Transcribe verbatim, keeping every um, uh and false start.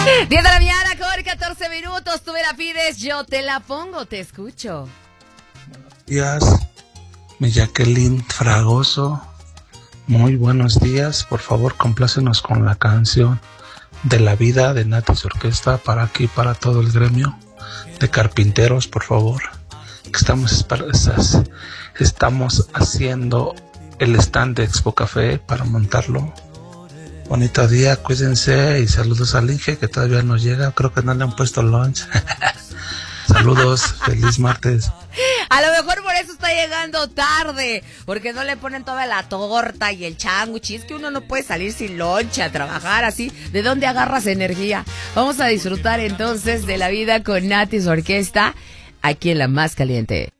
diez de la mañana con catorce minutos. Tú me la pides, yo te la pongo, te escucho. Buenos días, mi Jacqueline Fragoso. Muy buenos días. Por favor, complácenos con la canción de la vida de Natis Orquesta para aquí, para todo el gremio de carpinteros, por favor. Que estamos, estamos haciendo el stand de Expo Café para montarlo. Bonito día, cuídense y saludos al Inge que todavía no llega. Creo que no le han puesto lunch. Saludos, feliz martes. A lo mejor por eso está llegando tarde, porque no le ponen toda la torta y el chándwich. Es que uno no puede salir sin lonche a trabajar así. ¿De dónde agarras energía? Vamos a disfrutar entonces de la vida con Natis Orquesta, aquí en La Más Caliente.